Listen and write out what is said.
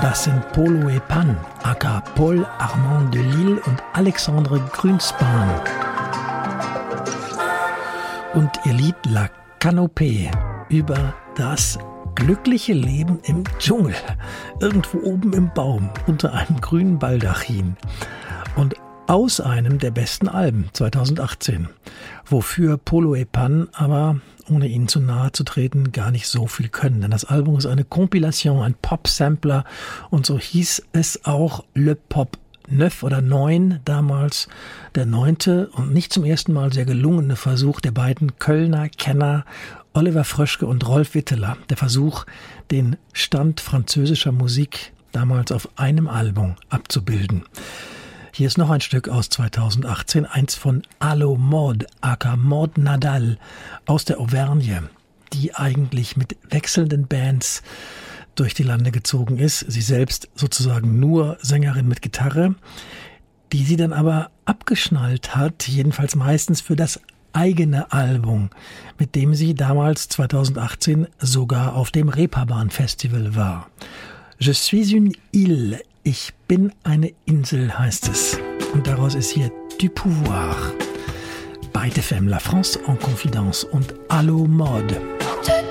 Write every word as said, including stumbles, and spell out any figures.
Das sind Polo et Pan, aka Paul Armand de Lille und Alexandre Grünspan. Und ihr Lied La Canopée über das glückliche Leben im Dschungel, irgendwo oben im Baum, unter einem grünen Baldachin. Und aus einem der besten Alben zweitausendachtzehn, wofür Polo et Pan aber, ohne ihnen zu nahe zu treten, gar nicht so viel können. Denn das Album ist eine Compilation, ein Pop-Sampler und so hieß es auch Le Pop neuf oder neun damals, der neunte und nicht zum ersten Mal sehr gelungene Versuch der beiden Kölner Kenner Oliver Fröschke und Rolf Witteler. Der Versuch, den Stand französischer Musik damals auf einem Album abzubilden. Hier ist noch ein Stück aus zweitausendachtzehn, eins von Allo Mode, aka Maud Nadal aus der Auvergne, die eigentlich mit wechselnden Bands durch die Lande gezogen ist. Sie selbst sozusagen nur Sängerin mit Gitarre, die sie dann aber abgeschnallt hat, jedenfalls meistens für das eigene Album, mit dem sie damals zweitausendachtzehn sogar auf dem Reeperbahn Festival war. Je suis une île. Ich bin eine Insel, heißt es. Und daraus ist hier Du Pouvoir. Beide F M, La France en Confidence und Allo Mode.